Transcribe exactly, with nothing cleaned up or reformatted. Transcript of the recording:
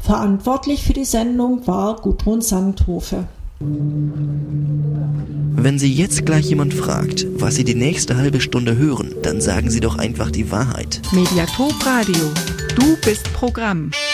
Verantwortlich für die Sendung war Gudrun Sandhofe. Wenn Sie jetzt gleich jemand fragt, was Sie die nächste halbe Stunde hören, dann sagen Sie doch einfach die Wahrheit. Mediathek Radio. Du bist Programm.